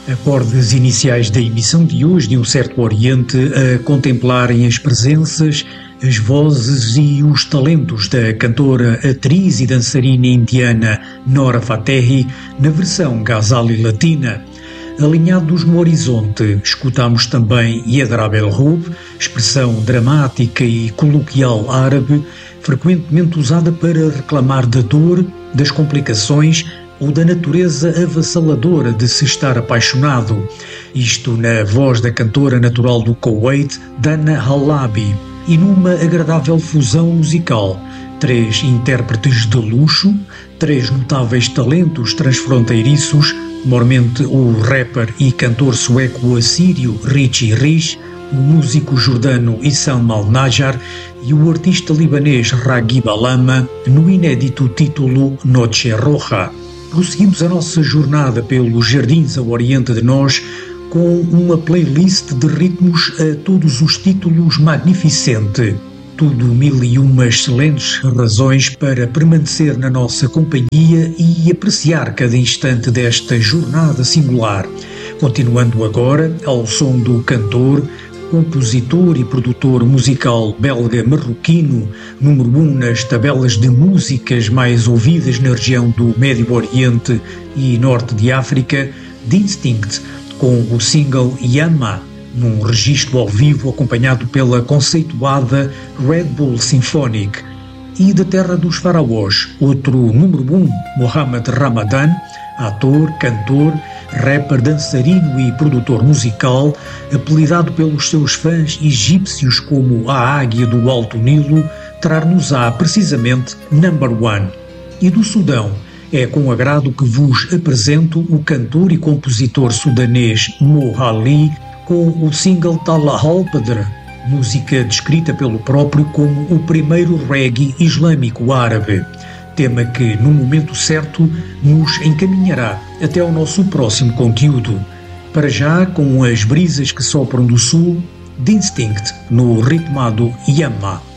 Acordes iniciais da emissão de hoje de Um Certo Oriente a contemplarem as presenças, as vozes e os talentos da cantora, atriz e dançarina indiana Nora Fatehi na versão Ghazali latina. Alinhados no horizonte, escutamos também Yedrab el-Rub, expressão dramática e coloquial árabe, frequentemente usada para reclamar da dor, das complicações ou da natureza avassaladora de se estar apaixonado. Isto na voz da cantora natural do Kuwait, Dana Halabi, e numa agradável fusão musical. 3 intérpretes de luxo, 3 notáveis talentos transfronteiriços, mormente o rapper e cantor sueco assírio Richie Rich, o músico jordano Issam Al-Najjar e o artista libanês Raghib Alama, no inédito título Noche Roja. Prosseguimos a nossa jornada pelos jardins ao oriente de nós com uma playlist de ritmos a todos os títulos magnificente. Tudo 1001 excelentes razões para permanecer na nossa companhia e apreciar cada instante desta jornada singular. Continuando agora ao som do cantor, compositor e produtor musical belga-marroquino, número 1 nas tabelas de músicas mais ouvidas na região do Médio Oriente e Norte de África, Distinct, com o single Yama, num registro ao vivo acompanhado pela conceituada Red Bull Symphonic. E da terra dos faraós, outro número 1, Mohamed Ramadan, ator, cantor, rapper, dançarino e produtor musical, apelidado pelos seus fãs egípcios como a Águia do Alto Nilo, trar-nos-á precisamente Number One. E do Sudão, é com agrado que vos apresento o cantor e compositor sudanês Mo Ali com o single Tala Al-Padr, música descrita pelo próprio como o primeiro reggae islâmico árabe, tema que, no momento certo, nos encaminhará até ao nosso próximo conteúdo. Para já, com as brisas que sopram do sul, Distinct no ritmado Yama.